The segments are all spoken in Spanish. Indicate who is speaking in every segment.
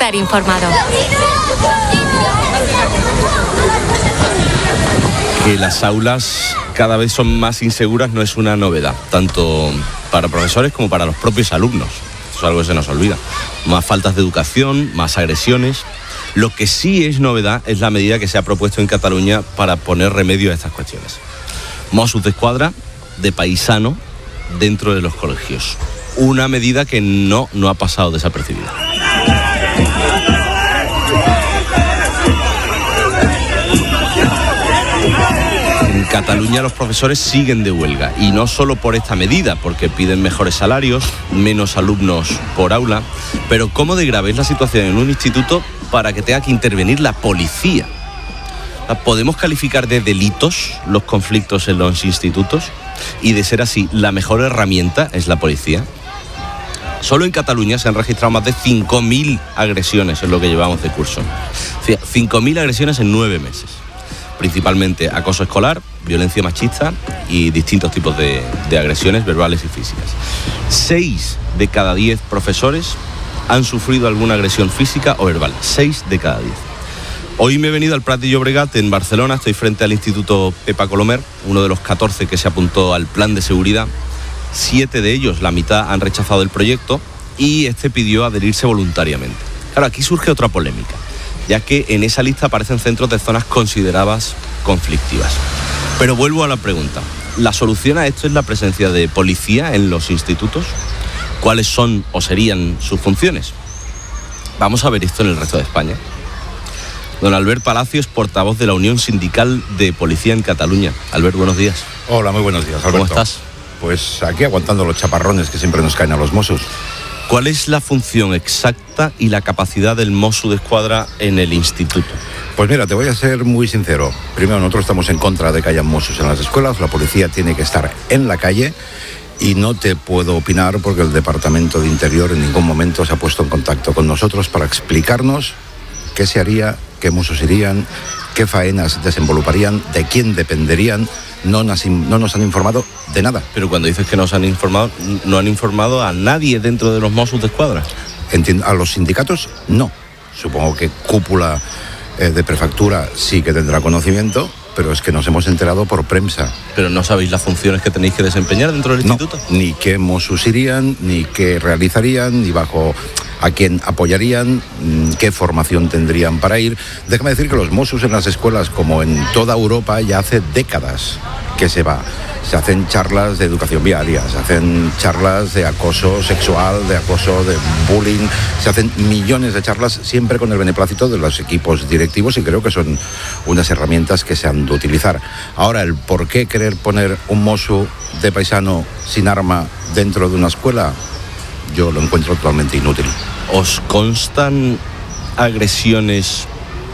Speaker 1: estar informado.
Speaker 2: Que las aulas cada vez son más inseguras no es una novedad, tanto para profesores como para los propios alumnos. Eso es algo que se nos olvida. Más faltas de educación, más agresiones. Lo que sí es novedad es la medida que se ha propuesto en Cataluña para poner remedio a estas cuestiones. Mossos d'Esquadra de paisano dentro de los colegios. Una medida que no ha pasado desapercibida. En Cataluña los profesores siguen de huelga y no solo por esta medida, porque piden mejores salarios, menos alumnos por aula, pero ¿cómo de grave es la situación en un instituto para que tenga que intervenir la policía? ¿Podemos calificar de delitos los conflictos en los institutos? Y de ser así, ¿la mejor herramienta es la policía? Solo en Cataluña se han registrado más de 5.000 agresiones en lo que llevamos de curso. 5.000 agresiones en 9 meses. Principalmente acoso escolar, violencia machista y distintos tipos de agresiones verbales y físicas. 6 de cada 10 profesores han sufrido alguna agresión física o verbal. 6 de cada 10. Hoy me he venido al Prat de Llobregat, en Barcelona. Estoy frente al Instituto Pepa Colomer, uno de los 14 que se apuntó al plan de seguridad. 7 de ellos, la mitad, han rechazado el proyecto y este pidió adherirse voluntariamente. Claro, aquí surge otra polémica, ya que en esa lista aparecen centros de zonas consideradas conflictivas. Pero vuelvo a la pregunta. ¿La solución a esto es la presencia de policía en los institutos? ¿Cuáles son o serían sus funciones? Vamos a ver esto en el resto de España. Don Albert Palacios, portavoz de la Unión Sindical de Policía en Cataluña. Albert, buenos días.
Speaker 3: Hola, muy buenos días, Alberto.
Speaker 2: ¿Cómo estás?
Speaker 3: Pues aquí aguantando los chaparrones que siempre nos caen a los Mossos.
Speaker 2: ¿Cuál es la función exacta y la capacidad del Mosso d'Esquadra en el instituto?
Speaker 3: Pues mira, te voy a ser muy sincero. Primero, nosotros estamos en contra de que haya Mossos en las escuelas. La policía tiene que estar en la calle y no te puedo opinar porque el Departamento de Interior en ningún momento se ha puesto en contacto con nosotros para explicarnos qué se haría, qué Mossos irían, qué faenas desenvoluparían, de quién dependerían. No nos han informado de nada.
Speaker 2: Pero cuando dices que nos han informado, no han informado a nadie dentro de los Mossos d'Esquadra.
Speaker 3: A los sindicatos, no. Supongo que cúpula de prefectura sí que tendrá conocimiento, pero es que nos hemos enterado por prensa.
Speaker 2: ¿Pero no sabéis las funciones que tenéis que desempeñar dentro del instituto?
Speaker 3: Ni qué Mossos irían, ni qué realizarían, ni bajo a quién apoyarían, qué formación tendrían para ir. Déjame decir que los Mossos en las escuelas, como en toda Europa, ya hace décadas que se va. Se hacen charlas de educación viaria, se hacen charlas de acoso sexual, de acoso de bullying, se hacen millones de charlas siempre con el beneplácito de los equipos directivos y creo que son unas herramientas que se han de utilizar. Ahora, el por qué querer poner un Mosso de paisano sin arma dentro de una escuela, yo lo encuentro totalmente inútil.
Speaker 2: ¿Os constan agresiones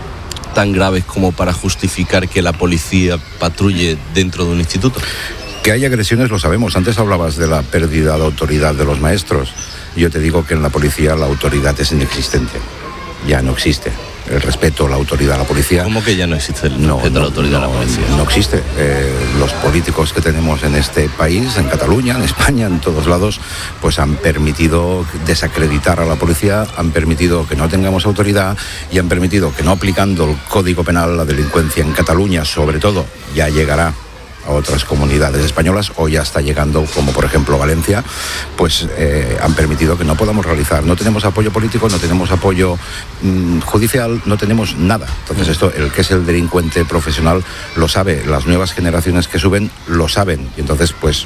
Speaker 2: tan graves como para justificar que la policía patrulle dentro de un instituto?
Speaker 3: Que hay agresiones lo sabemos. Antes hablabas de la pérdida de autoridad de los maestros. Yo te digo que en la policía la autoridad es inexistente. Ya no existe. El respeto, la autoridad a la policía.
Speaker 2: ¿Cómo que ya no existe el respeto a la autoridad a la policía?
Speaker 3: No existe. Los políticos que tenemos en este país, en Cataluña, en España, en todos lados, pues han permitido desacreditar a la policía, han permitido que no tengamos autoridad y han permitido que no aplicando el Código Penal, la delincuencia en Cataluña, sobre todo, ya llegará a otras comunidades españolas o ya está llegando, como por ejemplo Valencia, pues han permitido que no podamos realizar. No tenemos apoyo político, no tenemos apoyo judicial, no tenemos nada. Entonces esto, el que es el delincuente profesional lo sabe, las nuevas generaciones que suben lo saben. Y entonces pues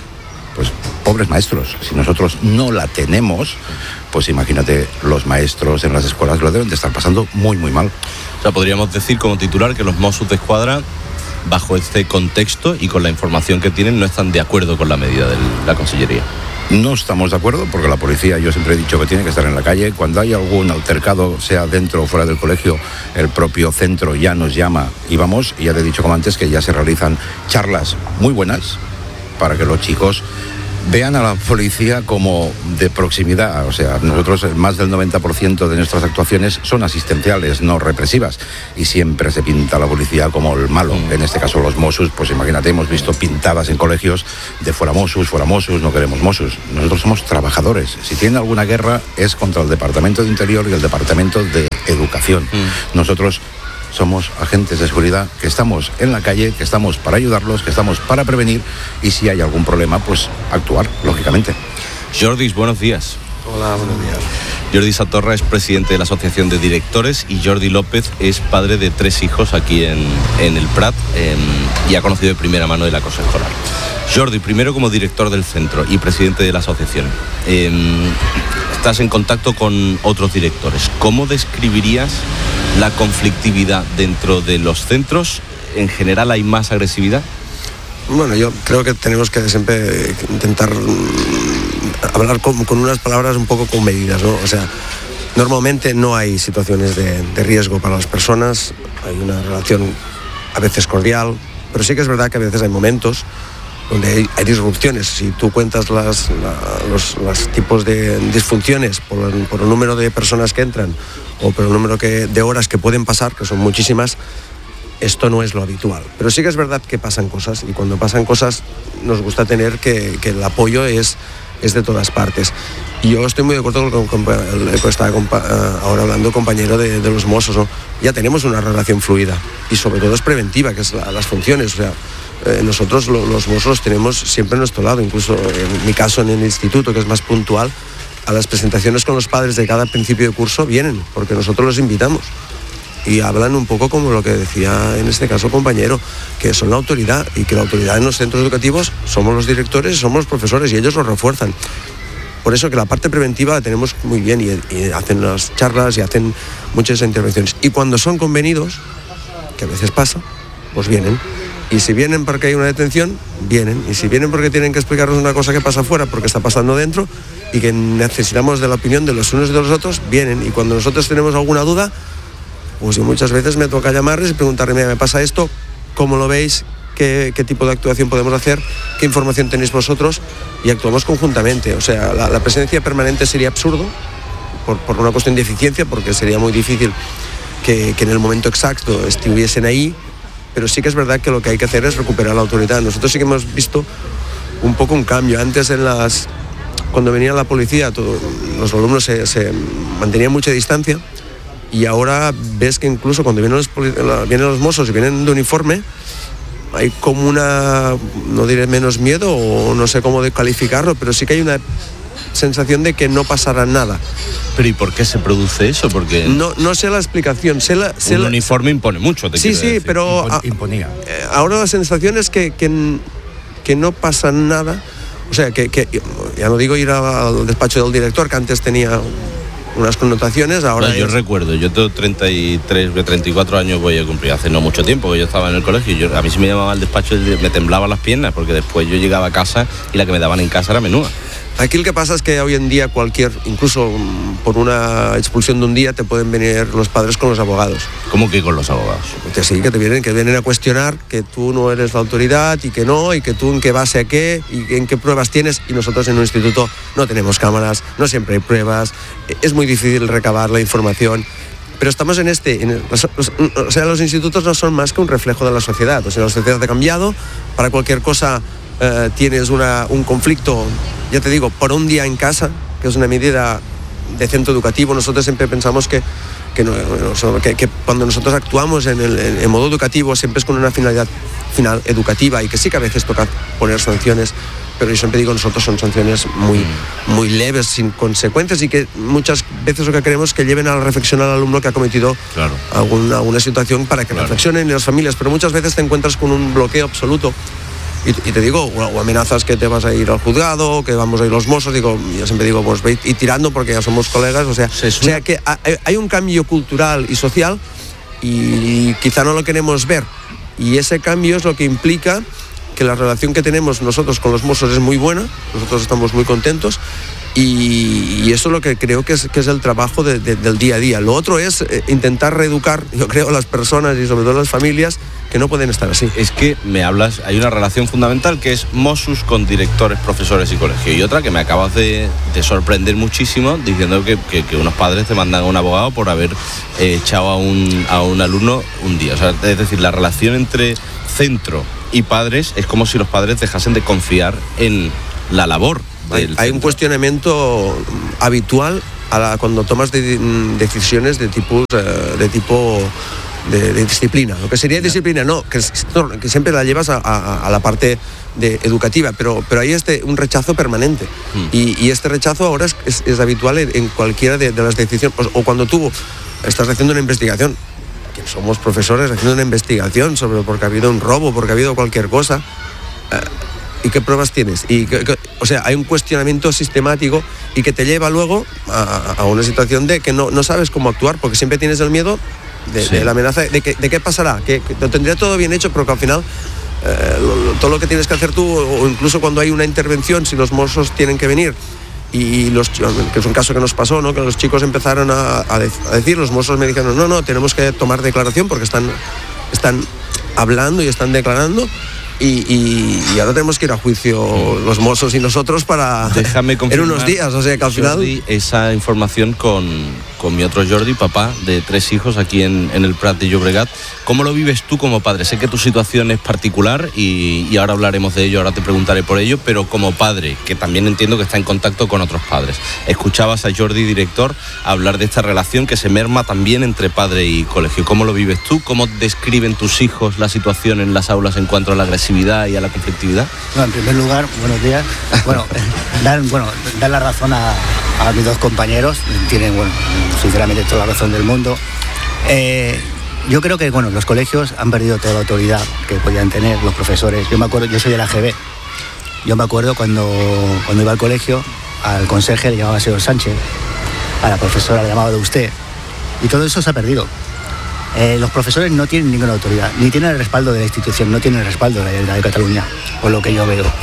Speaker 3: pobres maestros, si nosotros no la tenemos, pues imagínate, los maestros en las escuelas lo deben de estar pasando muy, muy mal.
Speaker 2: O sea, podríamos decir como titular que los Mossos d'Esquadra, bajo este contexto y con la información que tienen, no están de acuerdo con la medida de la Consellería.
Speaker 3: No estamos de acuerdo porque la policía, yo siempre he dicho que tiene que estar en la calle. Cuando hay algún altercado, sea dentro o fuera del colegio, el propio centro ya nos llama y vamos. Y ya te he dicho como antes que ya se realizan charlas muy buenas para que los chicos vean a la policía como de proximidad. O sea, nosotros más del 90% de nuestras actuaciones son asistenciales, no represivas, y siempre se pinta a la policía como el malo. En este caso los Mossos, pues imagínate, hemos visto pintadas en colegios de fuera Mossos, no queremos Mossos. Nosotros somos trabajadores. Si tienen alguna guerra es contra el Departamento de Interior y el Departamento de educación. Nosotros somos agentes de seguridad que estamos en la calle, que estamos para ayudarlos, que estamos para prevenir y si hay algún problema, pues actuar, lógicamente.
Speaker 2: Jordis, buenos días.
Speaker 1: Hola, buenos días.
Speaker 2: Jordi Satorra es presidente de la Asociación de Directores y Jordi López es padre de 3 hijos aquí en el Prat y ha conocido de primera mano el acoso escolar. Jordi, primero como director del centro y presidente de la asociación, estás en contacto con otros directores. ¿Cómo describirías la conflictividad dentro de los centros? ¿En general hay más agresividad?
Speaker 1: Bueno, yo creo que tenemos que siempre intentar hablar con unas palabras un poco comedidas, ¿no? O sea, normalmente no hay situaciones de riesgo para las personas, hay una relación a veces cordial, pero sí que es verdad que a veces hay momentos donde hay disrupciones. Si tú cuentas los tipos de disfunciones por el número de personas que entran o por el número de horas que pueden pasar, que son muchísimas, esto no es lo habitual. Pero sí que es verdad que pasan cosas y cuando pasan cosas nos gusta tener que el apoyo es de todas partes. Y yo estoy muy de acuerdo con el que estaba ahora hablando, compañero de los Mossos, ¿no? Ya tenemos una relación fluida y sobre todo es preventiva, que es las funciones. O sea, nosotros los Mossos tenemos siempre a nuestro lado, incluso en mi caso en el instituto, que es más puntual, a las presentaciones con los padres de cada principio de curso vienen, porque nosotros los invitamos. Y hablan un poco como lo que decía en este caso compañero, que son la autoridad y que la autoridad en los centros educativos somos los directores, somos los profesores y ellos lo refuerzan. Por eso que la parte preventiva la tenemos muy bien y hacen las charlas y hacen muchas intervenciones. Y cuando son convenidos, que a veces pasa, pues vienen. Y si vienen porque hay una detención, vienen. Y si vienen porque tienen que explicarnos una cosa que pasa afuera, porque está pasando dentro y que necesitamos de la opinión de los unos y de los otros, vienen. Y cuando nosotros tenemos alguna duda, pues muchas veces me toca llamarles y preguntarles, mira, me pasa esto, ¿cómo lo veis? ¿Qué tipo de actuación podemos hacer? ¿Qué información tenéis vosotros? Y actuamos conjuntamente. O sea, la presencia permanente sería absurdo por una cuestión de eficiencia, porque sería muy difícil que en el momento exacto estuviesen ahí, pero sí que es verdad que lo que hay que hacer es recuperar la autoridad. Nosotros sí que hemos visto un poco un cambio. Antes cuando venía la policía, los alumnos se mantenían mucha distancia. Y ahora ves que incluso cuando vienen los Mossos y vienen de uniforme, hay como no diré menos miedo o no sé cómo calificarlo, pero sí que hay una sensación de que no pasará nada.
Speaker 2: ¿Pero y por qué se produce eso? Porque
Speaker 1: no sé la explicación.
Speaker 2: Un uniforme impone mucho, te quiero decir.
Speaker 1: Sí, pero
Speaker 3: imponía.
Speaker 1: Ahora la sensación es que no pasa nada. O sea, que ya no digo ir al despacho del director, que antes tenía unas connotaciones, ahora
Speaker 2: no, yo recuerdo, yo tengo 34 años voy a cumplir, hace no mucho tiempo que yo estaba en el colegio, a mí se me llamaba al despacho, me temblaban las piernas, porque después yo llegaba a casa y la que me daban en casa era menúa.
Speaker 1: Aquí lo que pasa es que hoy en día incluso por una expulsión de un día te pueden venir los padres con los abogados.
Speaker 2: ¿Cómo que con los abogados?
Speaker 1: Que sí, que vienen a cuestionar que tú no eres la autoridad y que no, y que tú en qué base a qué, y en qué pruebas tienes, y nosotros en un instituto no tenemos cámaras, no siempre hay pruebas, es muy difícil recabar la información. Pero estamos o sea, los institutos no son más que un reflejo de la sociedad. O sea, la sociedad ha cambiado, para cualquier cosa tienes un conflicto, ya te digo, por un día en casa, que es una medida de centro educativo. Nosotros siempre pensamos que cuando nosotros actuamos en modo educativo siempre es con una finalidad final educativa, y que sí que a veces toca poner sanciones, pero yo siempre digo, nosotros son sanciones muy leves, sin consecuencias, y que muchas veces lo que queremos es que lleven a la reflexión al alumno que ha cometido alguna situación, para que reflexionen las familias, pero muchas veces te encuentras con un bloqueo absoluto. Y te digo, o amenazas que te vas a ir al juzgado, que vamos a ir los Mossos, yo siempre digo, pues ve y tirando, porque ya somos colegas, o sea que hay un cambio cultural y social, y quizá no lo queremos ver, y ese cambio es lo que implica que la relación que tenemos nosotros con los Mossos es muy buena, nosotros estamos muy contentos, y eso es lo que creo que es el trabajo del día a día. Lo otro es intentar reeducar, yo creo, a las personas y sobre todo a las familias, que no pueden estar así.
Speaker 2: Es que me hablas, hay una relación fundamental que es Mossos con directores, profesores y colegios, y otra que me acabas de sorprender muchísimo, diciendo que unos padres te mandan a un abogado por haber echado a un alumno un día. O sea, es decir, la relación entre centro y padres es como si los padres dejasen de confiar en la labor.
Speaker 1: Hay un cuestionamiento habitual cuando tomas decisiones de tipo de disciplina. Lo que sería disciplina, no, que siempre la llevas a la parte educativa, pero hay un rechazo permanente. Y este rechazo ahora es habitual en cualquiera de las decisiones. O cuando tú estás haciendo una investigación, que somos profesores haciendo una investigación porque ha habido un robo, porque ha habido cualquier cosa, ¿y qué pruebas tienes? O sea, hay un cuestionamiento sistemático y que te lleva luego a una situación de que no sabes cómo actuar, porque siempre tienes el miedo de la amenaza de qué pasará, que lo tendría todo bien hecho, pero que al final todo lo que tienes que hacer tú, o incluso cuando hay una intervención, si los mozos tienen que venir, que es un caso que nos pasó, ¿no? Que los chicos empezaron a decir, los mozos me dijeron, no, tenemos que tomar declaración porque están hablando y están declarando. Y ahora tenemos que ir a juicio los mozos y nosotros para en unos días, o sea que al final
Speaker 2: Jordi, esa información con mi otro Jordi, papá de 3 hijos aquí en el Prat de Llobregat. ¿Cómo lo vives tú como padre? Sé que tu situación es particular y ahora hablaremos de ello, ahora te preguntaré por ello, pero como padre, que también entiendo que está en contacto con otros padres, escuchabas a Jordi, director, hablar de esta relación que se merma también entre padre y colegio. ¿Cómo lo vives tú? ¿Cómo describen tus hijos la situación en las aulas en cuanto a la agresividad y a la conflictividad?
Speaker 4: Bueno, en primer lugar, buenos días. Dar la razón a mis 2 compañeros. Tienen, sinceramente, toda la razón del mundo. Yo creo que, los colegios han perdido toda la autoridad que podían tener los profesores. Yo me acuerdo, yo soy del AGB. Yo me acuerdo cuando iba al colegio, al conserje le llamaba señor Sánchez, a la profesora le llamaba de usted. Y todo eso se ha perdido. Los profesores no tienen ninguna autoridad, ni tienen el respaldo de la institución, no tienen el respaldo de la Generalitat de Cataluña, por lo que yo veo.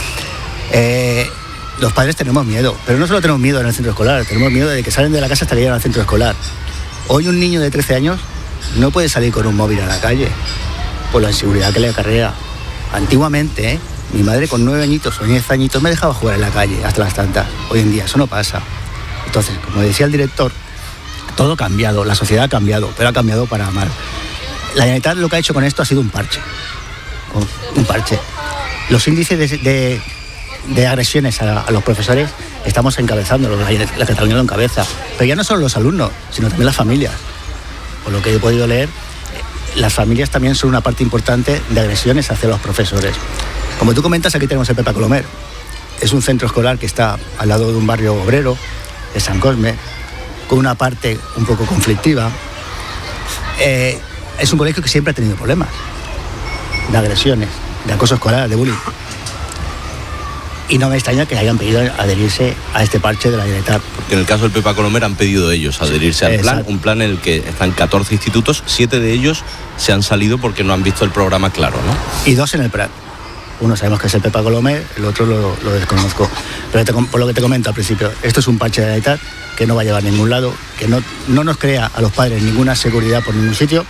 Speaker 4: Los padres tenemos miedo, pero no solo tenemos miedo en el centro escolar, tenemos miedo de que salen de la casa hasta que llegan al centro escolar. Hoy un niño de 13 años no puede salir con un móvil a la calle por la inseguridad que le acarrea. Antiguamente, mi madre con 9 añitos o 10 añitos me dejaba jugar en la calle hasta las tantas. Hoy en día eso no pasa. Entonces, como decía el director, todo ha cambiado, la sociedad ha cambiado, pero ha cambiado para mal. La Generalitat lo que ha hecho con esto ha sido un parche. Los índices de agresiones a los profesores estamos encabezando, la Cataluña lo encabeza. Pero ya no solo los alumnos, sino también las familias. Por lo que he podido leer, las familias también son una parte importante de agresiones hacia los profesores. Como tú comentas, aquí tenemos el Pepa Colomer. Es un centro escolar que está al lado de un barrio obrero, de San Cosme, con una parte un poco conflictiva. Es un colegio que siempre ha tenido problemas de agresiones, de acoso escolar, de bullying. Y no me extraña que hayan pedido adherirse a este parche de la Generalitat.
Speaker 2: Porque en el caso del Pepa Colomer han pedido ellos adherirse al plan, un plan en el que están 14 institutos, 7 de ellos se han salido porque no han visto el programa claro, ¿no?
Speaker 4: Y 2 en el Prat. Uno sabemos que es el Pepa Colomer, el otro lo desconozco. Pero por lo que te comento al principio, esto es un parche de la Generalitat que no va a llevar a ningún lado, que no nos crea a los padres ninguna seguridad por ningún sitio,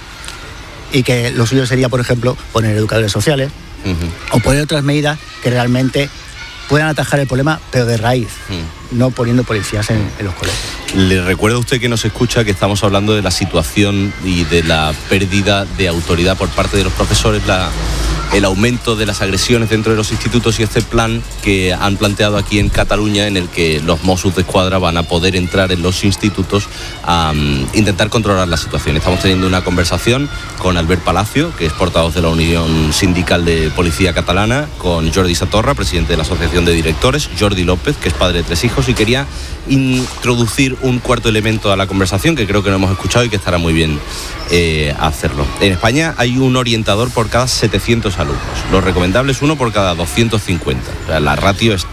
Speaker 4: y que lo suyo sería, por ejemplo, poner educadores sociales o poner otras medidas que realmente puedan atajar el problema, pero de raíz, no poniendo policías en los colegios.
Speaker 2: Le recuerdo a usted que nos escucha que estamos hablando de la situación y de la pérdida de autoridad por parte de los profesores, el aumento de las agresiones dentro de los institutos y este plan que han planteado aquí en Cataluña, en el que los Mossos d'Esquadra van a poder entrar en los institutos a intentar controlar la situación. Estamos teniendo una conversación con Albert Palacio, que es portavoz de la Unión Sindical de Policía Catalana, con Jordi Satorra, presidente de la Asociación de Directores, Jordi López, que es padre de 3 hijos, y quería introducir un cuarto elemento a la conversación que creo que no hemos escuchado y que estará muy bien hacerlo. En España hay un orientador por cada 700 alumnos. Lo recomendable es uno por cada 250. O sea, la ratio es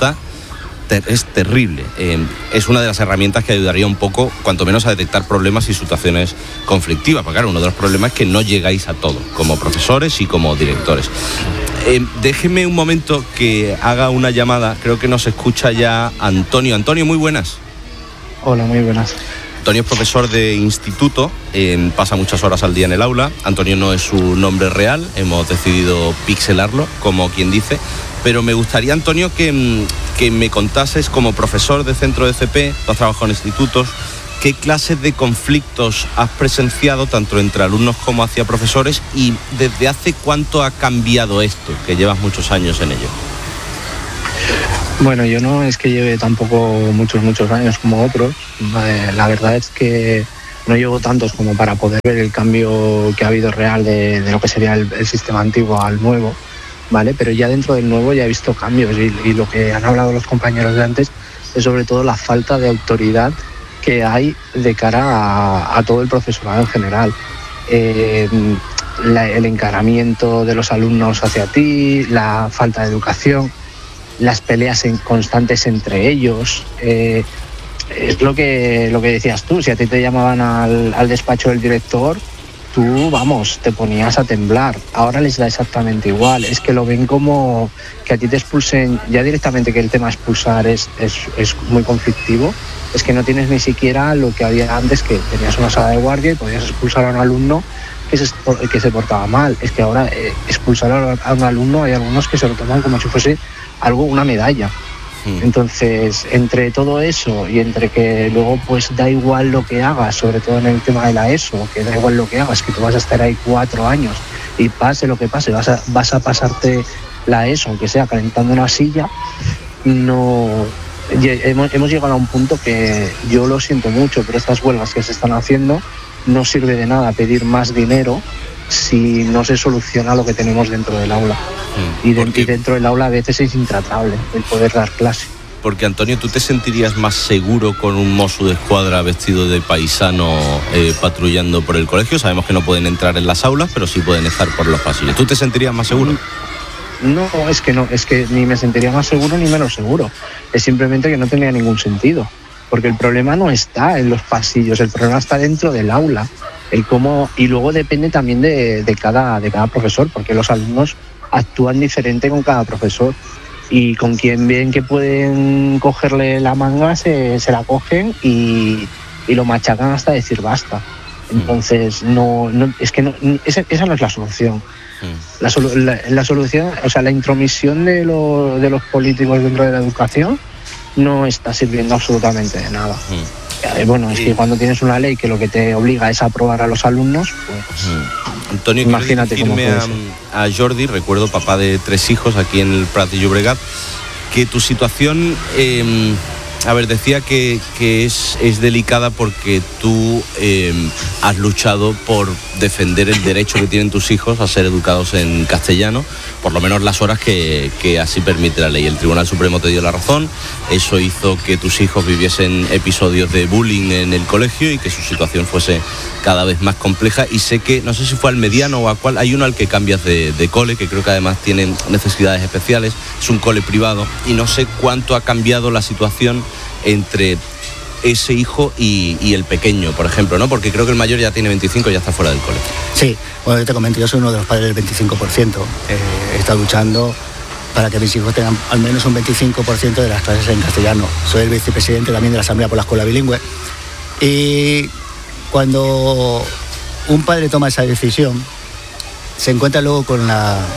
Speaker 2: terrible. Es una de las herramientas que ayudaría un poco, cuanto menos, a detectar problemas y situaciones conflictivas. Porque claro, uno de los problemas es que no llegáis a todo, como profesores y como directores. Déjeme un momento que haga una llamada. Creo que nos escucha ya Antonio. Antonio, muy buenas.
Speaker 5: Hola, muy buenas.
Speaker 2: Antonio es profesor de instituto, pasa muchas horas al día en el aula. Antonio no es su nombre real, hemos decidido pixelarlo, como quien dice. Pero me gustaría, Antonio, que me contases, como profesor de centro de CP, tú has trabajado en institutos, ¿qué clases de conflictos has presenciado tanto entre alumnos como hacia profesores y desde hace cuánto ha cambiado esto, que llevas muchos años en ello?
Speaker 5: Bueno, yo no es que lleve tampoco muchos años como otros. La verdad es que no llevo tantos como para poder ver el cambio que ha habido real de lo que sería el sistema antiguo al nuevo, ¿vale? Pero ya dentro del nuevo ya he visto cambios y lo que han hablado los compañeros de antes es sobre todo la falta de autoridad que hay de cara a todo el profesorado en general. El encaramiento de los alumnos hacia ti, la falta de educación, las peleas constantes entre ellos. Es lo que decías tú, si a ti te llamaban al despacho del director, tú, vamos, te ponías a temblar. Ahora les da exactamente igual, es que lo ven como que a ti te expulsen, ya directamente que el tema expulsar es muy conflictivo, es que no tienes ni siquiera lo que había antes, que tenías una sala de guardia y podías expulsar a un alumno que se portaba mal. Es que ahora expulsar a un alumno, hay algunos que se lo toman como si fuese una medalla. Entonces, entre todo eso y entre que luego pues da igual lo que hagas, sobre todo en el tema de la ESO, que da igual lo que hagas, que tú vas a estar ahí 4 años y pase lo que pase, vas a pasarte la ESO, aunque sea calentando una silla, no... Hemos llegado a un punto que yo lo siento mucho, pero estas huelgas que se están haciendo no sirve de nada pedir más dinero si no se soluciona lo que tenemos dentro del aula. Y dentro del aula a veces es intratable el poder dar clase.
Speaker 2: Porque, Antonio, ¿tú te sentirías más seguro con un mosso de escuadra vestido de paisano patrullando por el colegio? Sabemos que no pueden entrar en las aulas, pero sí pueden estar por los pasillos. ¿Tú te sentirías más seguro?
Speaker 5: No, es que ni me sentiría más seguro ni menos seguro. Es simplemente que no tenía ningún sentido. Porque el problema no está en los pasillos, el problema está dentro del aula. Y luego depende también de cada profesor, porque los alumnos actúan diferente con cada profesor. Y con quien ven que pueden cogerle la manga, se la cogen y lo machacan hasta decir basta. Entonces, esa no es la solución. La solución, o sea, la intromisión de los políticos dentro de la educación no está sirviendo absolutamente de nada. Bueno, es que cuando tienes una ley que lo que te obliga es a aprobar a los alumnos, pues
Speaker 2: Antonio, imagínate cómo puede ser. A Jordi, recuerdo, papá de 3 hijos aquí en el Prat de Llobregat, que tu situación, decía que es delicada porque tú has luchado por defender el derecho que tienen tus hijos a ser educados en castellano, por lo menos las horas que así permite la ley. El Tribunal Supremo te dio la razón, eso hizo que tus hijos viviesen episodios de bullying en el colegio y que su situación fuese cada vez más compleja. Y sé que, no sé si fue al mediano o a cuál, hay uno al que cambias de cole, que creo que además tienen necesidades especiales, es un cole privado, y no sé cuánto ha cambiado la situación entre ese hijo y el pequeño, por ejemplo, ¿no? Porque creo que el mayor ya tiene 25 y ya está fuera del cole.
Speaker 4: Sí, bueno, yo te comento, yo soy uno de los padres del 25%. He estado luchando para que mis hijos tengan al menos un 25% de las clases en castellano. Soy el vicepresidente también de la Asamblea por la Escuela Bilingüe. Y cuando un padre toma esa decisión, se encuentra luego con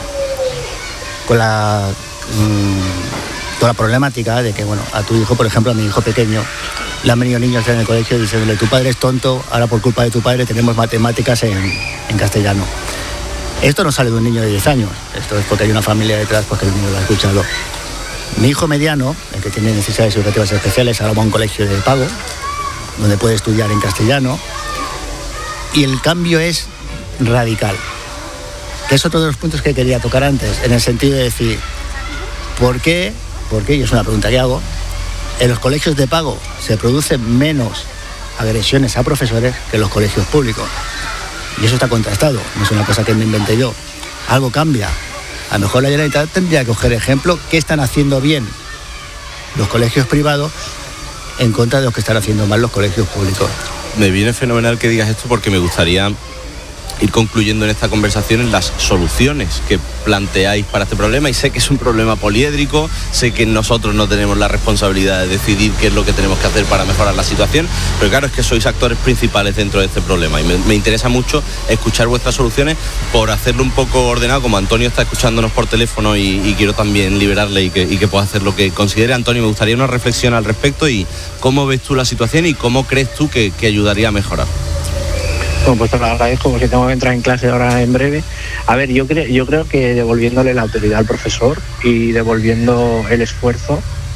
Speaker 4: toda la problemática de que, bueno, a tu hijo, por ejemplo, a mi hijo pequeño, le han venido niños en el colegio diciéndole: tu padre es tonto, ahora por culpa de tu padre tenemos matemáticas en castellano. Esto no sale de un niño de 10 años, esto es porque hay una familia detrás, porque el niño lo ha escuchado. Mi hijo mediano, el que tiene necesidades educativas especiales, ahora va a un colegio de pago, donde puede estudiar en castellano, y el cambio es radical. Que es otro de los puntos que quería tocar antes, en el sentido de decir, ¿por qué, y es una pregunta que hago, en los colegios de pago se producen menos agresiones a profesores que en los colegios públicos? Y eso está contrastado, no es una cosa que me inventé yo. Algo cambia. A lo mejor la Generalitat tendría que coger ejemplo qué están haciendo bien los colegios privados en contra de los que están haciendo mal los colegios públicos.
Speaker 2: Me viene fenomenal que digas esto porque me gustaría ir concluyendo en esta conversación en las soluciones que planteáis para este problema, y sé que es un problema poliédrico, sé que nosotros no tenemos la responsabilidad de decidir qué es lo que tenemos que hacer para mejorar la situación, pero claro, es que sois actores principales dentro de este problema y me interesa mucho escuchar vuestras soluciones por hacerlo un poco ordenado, como Antonio está escuchándonos por teléfono y quiero también liberarle y que pueda hacer lo que considere. Antonio, me gustaría una reflexión al respecto y cómo ves tú la situación y cómo crees tú que ayudaría a mejorar.
Speaker 5: Bueno, pues te lo agradezco porque tengo que entrar en clase ahora en breve. A ver, yo creo que devolviéndole la autoridad al profesor y devolviendo el esfuerzo,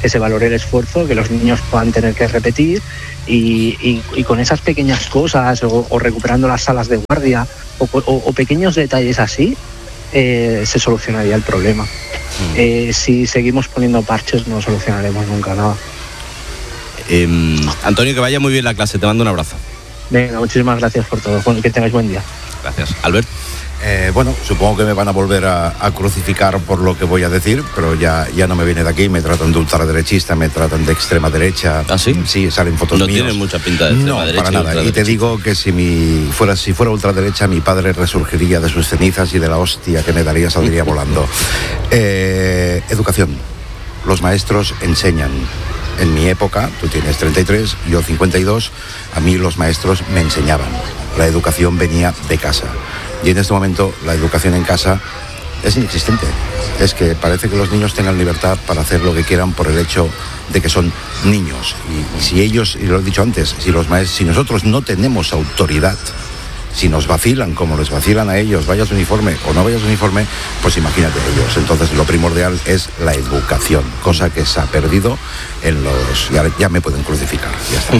Speaker 5: que se valore el esfuerzo, que los niños puedan tener que repetir y con esas pequeñas cosas o recuperando las salas de guardia o pequeños detalles así, se solucionaría el problema. Si seguimos poniendo parches no solucionaremos nunca nada.
Speaker 2: Antonio, que vaya muy bien la clase, te mando un abrazo.
Speaker 5: Venga, muchísimas gracias por todo, que tengáis buen día.
Speaker 2: Gracias. Albert.
Speaker 3: Bueno, supongo que me van a volver a crucificar por lo que voy a decir, pero ya no me viene de aquí, me tratan de ultraderechista, me tratan de extrema derecha.
Speaker 2: ¿Ah, sí?
Speaker 3: Sí, salen fotos mías.
Speaker 2: No tiene mucha pinta de extrema derecha.
Speaker 3: No, para nada. Y te digo que si fuera ultraderecha, mi padre resurgiría de sus cenizas y de la hostia que me daría saldría volando. Educación. Los maestros enseñan. En mi época, tú tienes 33, yo 52, a mí los maestros me enseñaban. La educación venía de casa. Y en este momento la educación en casa es inexistente. Es que parece que los niños tengan libertad para hacer lo que quieran por el hecho de que son niños. Y si ellos, y lo he dicho antes, si nosotros no tenemos autoridad, si nos vacilan como les vacilan a ellos, vayas uniforme o no vayas uniforme, pues imagínate ellos. Entonces lo primordial es la educación, cosa que se ha perdido en los... Ya me pueden crucificar, ya está.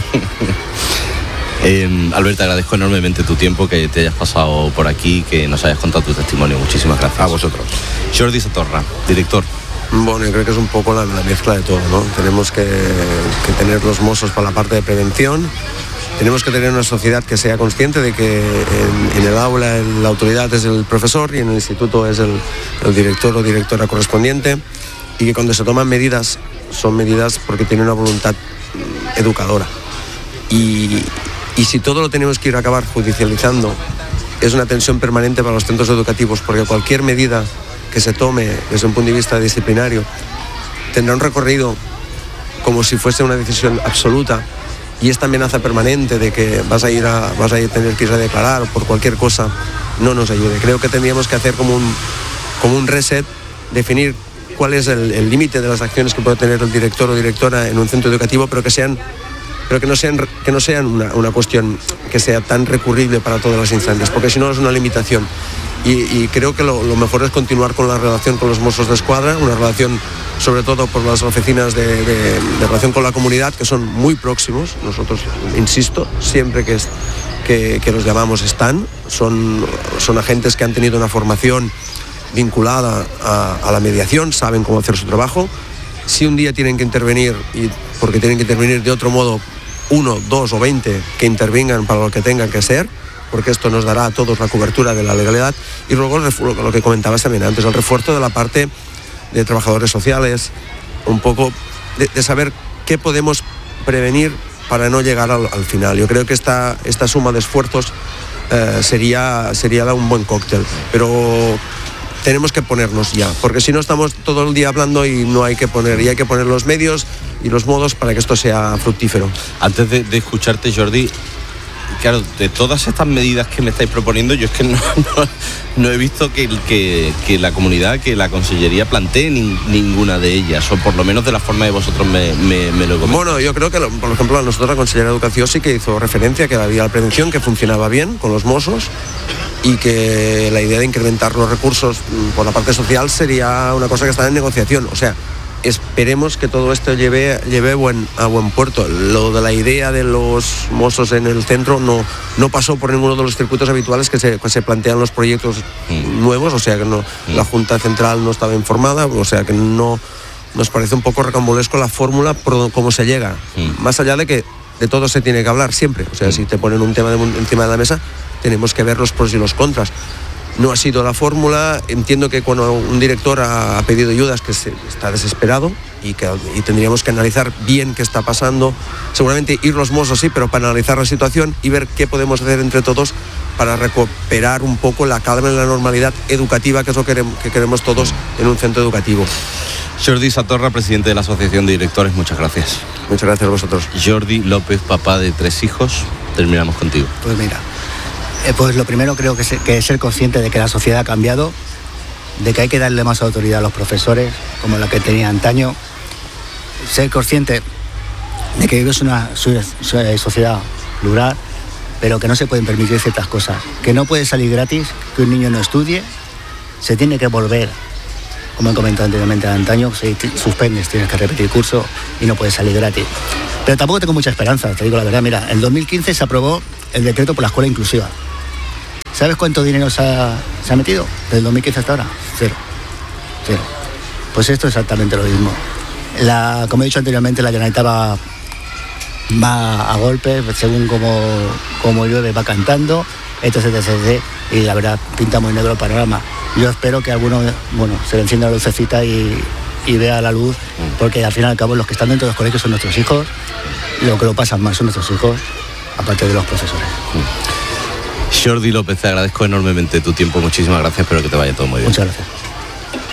Speaker 2: Albert, te agradezco enormemente tu tiempo, que te hayas pasado por aquí, que nos hayas contado tu testimonio. Muchísimas gracias.
Speaker 3: A vosotros.
Speaker 2: Jordi Satorra, director.
Speaker 1: Bueno, yo creo que es un poco la mezcla de todo, ¿no? Tenemos que tener los mozos para la parte de prevención. Tenemos que tener una sociedad que sea consciente de que en el aula la autoridad es el profesor y en el instituto es el director o directora correspondiente, y que cuando se toman medidas, son medidas porque tienen una voluntad educadora. Y si todo lo tenemos que ir a acabar judicializando, es una tensión permanente para los centros educativos, porque cualquier medida que se tome desde un punto de vista disciplinario tendrá un recorrido como si fuese una decisión absoluta. Y esta amenaza permanente de que vas a tener que ir a declarar por cualquier cosa no nos ayude. Creo que tendríamos que hacer como un reset, definir cuál es el límite de las acciones que puede tener el director o directora en un centro educativo, pero que no sean una cuestión que sea tan recurrible para todas las instancias, porque si no es una limitación. Y creo que lo mejor es continuar con la relación con los Mossos de Escuadra, una relación sobre todo por las oficinas de relación con la comunidad, que son muy próximos. Nosotros, insisto, siempre que los llamamos son agentes que han tenido una formación vinculada a la mediación, saben cómo hacer su trabajo. Si un día tienen que intervenir, porque tienen que intervenir de otro modo, 1, 2 o 20 que intervengan para lo que tengan que ser, porque esto nos dará a todos la cobertura de la legalidad. Y luego lo que comentabas también antes, el refuerzo de la parte de trabajadores sociales, un poco de saber qué podemos prevenir para no llegar al final. Yo creo que esta suma de esfuerzos sería un buen cóctel, pero tenemos que ponernos ya, porque si no estamos todo el día hablando y hay que poner los medios y los modos para que esto sea fructífero.
Speaker 2: Antes de escucharte, Jordi, claro, de todas estas medidas que me estáis proponiendo, yo es que no he visto que la comunidad, que la Consellería plantee ninguna de ellas, o por lo menos de la forma que vosotros me lo comentáis.
Speaker 1: Bueno, yo creo que, por ejemplo, a nosotros la Consellería de Educación sí que hizo referencia que había la prevención, que funcionaba bien con los Mossos, y que la idea de incrementar los recursos por la parte social sería una cosa que está en negociación. O sea, esperemos que todo esto lleve a buen puerto. Lo de la idea de los Mossos en el centro no pasó por ninguno de los circuitos habituales que se plantean los proyectos nuevos, o sea que la Junta Central no estaba informada, o sea que no nos parece un poco rocambolesco la fórmula por cómo se llega, más allá de que de todo se tiene que hablar siempre. O sea, si te ponen un tema encima de la mesa, tenemos que ver los pros y los contras. No ha sido la fórmula. Entiendo que cuando un director ha pedido ayudas, que está desesperado y tendríamos que analizar bien qué está pasando. Seguramente ir los Mossos sí, pero para analizar la situación y ver qué podemos hacer entre todos para recuperar un poco la calma y la normalidad educativa, que es lo que queremos todos en un centro educativo.
Speaker 2: Jordi Satorra, presidente de la Asociación de Directores, muchas gracias.
Speaker 1: Muchas gracias a vosotros.
Speaker 2: Jordi López, papá de 3 hijos, terminamos contigo.
Speaker 4: Pues mira, pues lo primero creo que es ser consciente de que la sociedad ha cambiado, de que hay que darle más autoridad a los profesores, como la que tenía antaño. Ser consciente de que vives una sociedad plural, pero que no se pueden permitir ciertas cosas. Que no puede salir gratis, que un niño no estudie, se tiene que volver como he comentado anteriormente, antaño, si suspendes tienes que repetir curso y no puedes salir gratis. Pero tampoco tengo mucha esperanza, te digo la verdad. Mira, en 2015 se aprobó el decreto por la escuela inclusiva. ¿Sabes cuánto dinero se ha metido desde el 2015 hasta ahora? Cero. Pues esto es exactamente lo mismo. Como he dicho anteriormente, la Generalitat va a golpe, según como llueve va cantando, etc. Y la verdad pinta muy negro el panorama. Yo espero que alguno, se le encienda la lucecita y vea la luz, porque al fin y al cabo los que están dentro de los colegios son nuestros hijos, y lo que lo pasan mal son nuestros hijos, aparte de los profesores.
Speaker 2: Jordi López, te agradezco enormemente tu tiempo, muchísimas gracias, espero que te vaya todo muy bien.
Speaker 4: Muchas gracias.